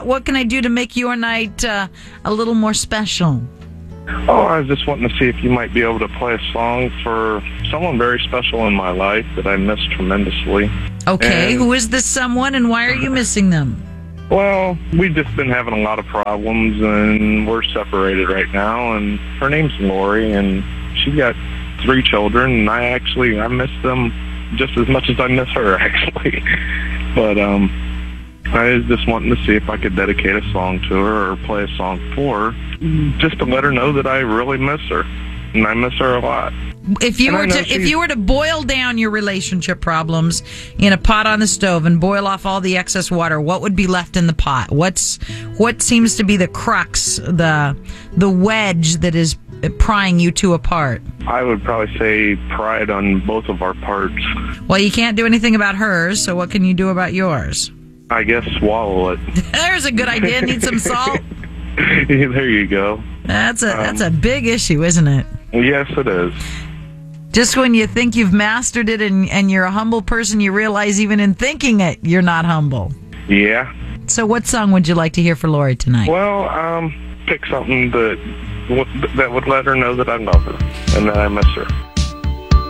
What can I do to make your night a little more special? Oh, I was just wanting to see if you might be able to play a song for someone very special in my life that I miss tremendously. Okay, who is this someone and why are you missing them? Well, we've just been having a lot of problems, and we're separated right now, and her name's Lori, and she's got 3 children, and I miss them just as much as I miss her, actually. But I was just wanting to see if I could dedicate a song to her or play a song for her, just to let her know that I really miss her, and I miss her a lot. If you were to boil down your relationship problems in a pot on the stove and boil off all the excess water, what would be left in the pot? What seems to be the crux, the wedge that is prying you two apart? I would probably say pride on both of our parts. Well, you can't do anything about hers, so what can you do about yours? I guess swallow it. There's a good idea. Need some salt? There you go. That's a big issue, isn't it? Yes, it is. Just when you think you've mastered it and you're a humble person, you realize even in thinking it, you're not humble. Yeah. So what song would you like to hear for Lori tonight? Well, pick something that would let her know that I love her and that I miss her.